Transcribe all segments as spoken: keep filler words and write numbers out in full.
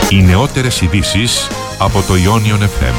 Οι νεότερες ειδήσεις από το Ionion εφ εμ.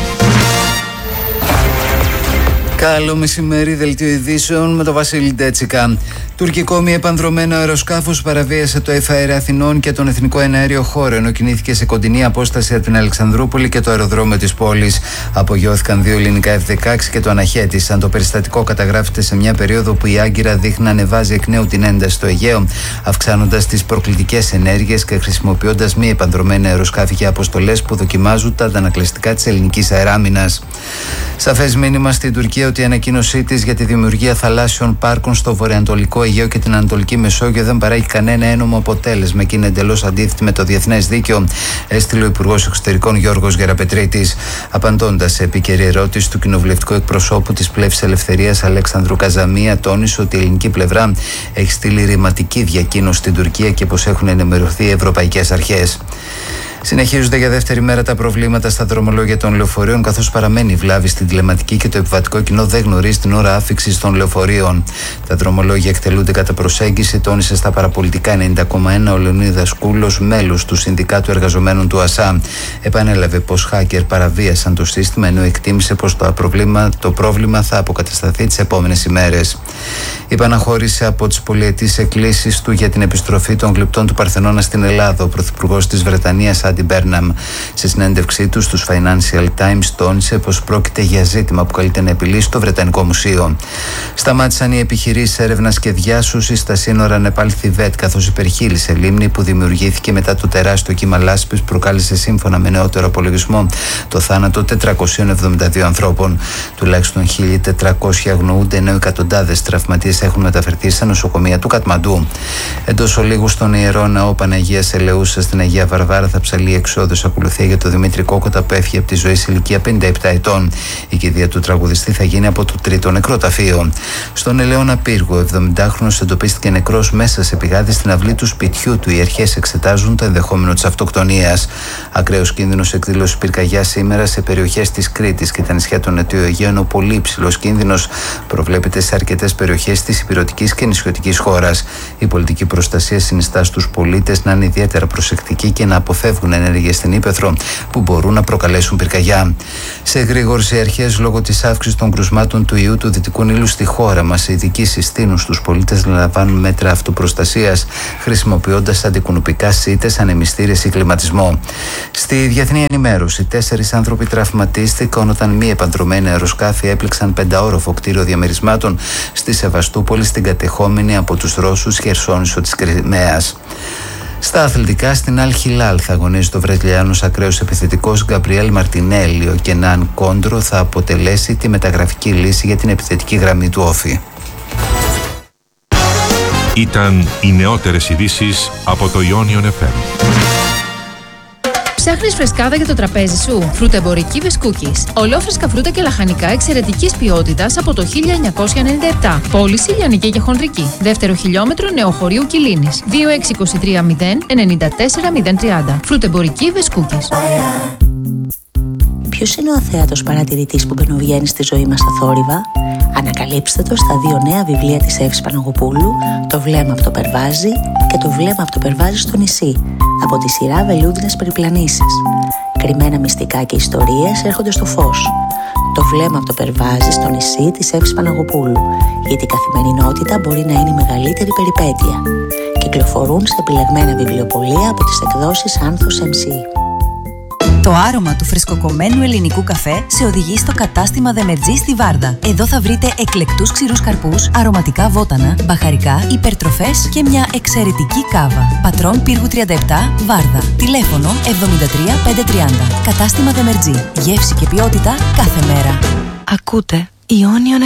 Καλό μεσημέρι, δελτίο ειδήσεων με τον Βασίλη Ντέτσικα. Τουρκικό μη επανδρωμένο αεροσκάφος παραβίασε το ΕΦΑΕΡ Αθηνών και τον Εθνικό Εναέριο Χώρο, ενώ κινήθηκε σε κοντινή απόσταση από την Αλεξανδρούπολη και το αεροδρόμιο της πόλης. Απογειώθηκαν δύο ελληνικά εφ δεκαέξι και το αναχέτησαν. Το περιστατικό καταγράφεται σε μια περίοδο που η Άγκυρα δείχνει να ανεβάζει εκ νέου την ένταση στο Αιγαίο, αυξάνοντας τις προκλητικές ενέργειες και χρησιμοποιώντας μη επανδρομένα αεροσκάφη για αποστολές που δοκιμάζουν τα αντανακλαστικά της ελληνικής αεράμινας. Σαφές μήνυμα στην Τουρκία ότι η ανακοίνωσή της για τη δημιουργία θαλάσσιων πάρκων στο βορειοανατολικό Αιγαίο και την Ανατολική Μεσόγειο δεν παράγει κανένα ένομο αποτέλεσμα και είναι εντελώς αντίθετη με το διεθνές δίκαιο, έστειλε ο Υπουργός Εξωτερικών Γιώργος Γεραπετρίτης. Απαντώντας σε επίκαιρη ερώτηση του κοινοβουλευτικού εκπροσώπου της Πλεύσης Ελευθερίας Αλέξανδρου Καζαμία, τόνισε ότι η ελληνική πλευρά έχει στείλει ρηματική διακοίνωση στην Τουρκία και πως έχουν ενημερωθεί οι ευρωπαϊκές αρχές. Συνεχίζονται για δεύτερη μέρα τα προβλήματα στα δρομολόγια των λεωφορείων, καθώς παραμένει βλάβη στην τηλεματική και το επιβατικό κοινό δεν γνωρίζει την ώρα άφιξης των λεωφορείων. Τα δρομολόγια εκτελούνται κατά προσέγγιση, τόνισε στα παραπολιτικά ενενήντα κόμμα ένα ο Λεωνίδας Κούλος, μέλος του Συνδικάτου Εργαζομένων του ΑΣΑ. Επανέλαβε πως hacker παραβίασαν το σύστημα, ενώ εκτίμησε πως το πρόβλημα, το πρόβλημα θα αποκατασταθεί τις επόμενες ημέρες. Υπαναχώρησε από τις πολυετής εκκλήσεις του για την επιστροφή των γλυπτών του Παρθενώνα στην Ελλάδα. Ο Πρωθυπουργός της Βρετανίας, Άντι Μπέρναμ, σε συνέντευξή του στους Financial Times, τόνισε πως πρόκειται για ζήτημα που καλείται να επιλύσει το Βρετανικό Μουσείο. Σταμάτησαν οι επιχειρήσεις έρευνας και διάσωσης στα σύνορα Νεπάλ-Θιβέτ, καθώς υπερχείλησε λίμνη που δημιουργήθηκε μετά το τεράστιο κύμα λάσπης που προκάλεσε, σύμφωνα με νεότερο απολογισμό, το θάνατο τετρακοσίων εβδομήντα δύο ανθρώπων. Τουλάχιστον χίλια τετρακόσιοι αγνοούνται, ενώ εκατοντάδες τραυματίες έχουν μεταφερθεί στα νοσοκομεία του Κατμαντού. Εντός ολίγου στον Ιερό Ναό Παναγίας Ελεούσας στην Αγία Βαρβάρα θα ψαλεί εξόδος ακολουθία για το Δημήτρη Κόκοτα που έφυγε από τη ζωή σε ηλικία πενήντα επτά ετών. Η κηδεία του τραγουδιστή θα γίνει από το τρίτο νεκροταφείο. Στον Ελαιώνα Πύργο, ο εβδομηντάχρονος εντοπίστηκε νεκρός μέσα σε πηγάδι στην αυλή του σπιτιού του. Οι αρχές εξετάζουν το ενδεχόμενο της αυτοκτονίας. Ακραίος κίνδυνος εκδήλωση πυρκαγιά σήμερα σε περιοχές της Κρήτης και τα νησιά των Νοτιού Αιγαίου, ενώ πολύ υψηλός κίνδυνος προβλέπεται σε αρκετές περιοχές της υπηρετικής και νησιωτικής χώρας. Η πολιτική προστασία συνιστά στους πολίτες να είναι ιδιαίτερα προσεκτικοί και να αποφεύγουν ενέργειες στην ύπαιθρο που μπορούν να προκαλέσουν πυρκαγιά. Σε εγρήγορση, οι αρχές λόγω της αύξησης των κρουσμάτων του ιού του Δυτικού Νείλου στη χώρα μας, οι ειδικοί συστήνουν στους πολίτες να λαμβάνουν μέτρα αυτοπροστασίας χρησιμοποιώντας αντικουνουπικά σίτες, ανεμιστήρες ή κλιματισμό. Στη διεθνή ενημέρωση, τέσσερις άνθρωποι τραυματίστηκαν όταν μη επανδρωμένα αεροσκάφη έπληξαν πενταόροφο κτίριο διαμερισμάτων στη Σεβαστούπολη, στην κατεχόμενη από τους Ρώσους Χερσόνησο της Κριμαίας. Στα αθλητικά, στην Αλ Χιλάλ θα αγωνίζει ο Βραζιλιάνος ακραίος επιθετικός Γκαμπριέλ Μαρτινέλη. Ο Κενάν Κόντρο θα αποτελέσει τη μεταγραφική λύση για την επιθετική γραμμή του Όφη. Ήταν οι νεότερες ειδήσεις από το Ionion εφ εμ. Ψάχνεις φρεσκάδα για το τραπέζι σου? Φρουτεμπορική Βεσκούκης. Ολόφρεσκα φρούτα και λαχανικά εξαιρετικής ποιότητας από το χίλια εννιακόσια ενενήντα επτά. Πώληση λιανική και χονδρική. Δεύτερο χιλιόμετρο Νεοχωρίου Κιλίνης. δύο έξι δύο τρία μηδέν εννιά τέσσερα μηδέν τρία μηδέν. Φρουτεμπορική Βεσκούκης. Ποιος είναι ο αθέατος παρατηρητής που μπαινοβγαίνει στη ζωή μας στα θόρυβα? Ανακαλύψτε το στα δύο νέα βιβλία της Εύης Παναγοπούλου, «Το βλέμμα από το Περβάζι» και «Το βλέμμα από το Περβάζι στο νησί», από τη σειρά Βελούδινες Περιπλανήσεις. Κρυμμένα μυστικά και ιστορίες έρχονται στο φως. «Το βλέμμα από το Περβάζι στο νησί» της Εύης Παναγοπούλου, γιατί η καθημερινότητα μπορεί να είναι η μεγαλύτερη περιπέτεια. Κυκλοφορούν σε επιλεγμένα βιβλιοπωλεία από τις εκδόσεις Άνθος εμ σι. Το άρωμα του φρεσκοκομμένου ελληνικού καφέ σε οδηγεί στο κατάστημα Δεμετζή στη Βάρδα. Εδώ θα βρείτε εκλεκτούς ξηρούς καρπούς, αρωματικά βότανα, μπαχαρικά, υπερτροφές και μια εξαιρετική κάβα. Πατρών Πύργου τριάντα επτά, Βάρδα. Τηλέφωνο εβδομήντα τρία πεντακόσια τριάντα. Κατάστημα Δεμετζή. Γεύση και ποιότητα κάθε μέρα. Ακούτε Ionion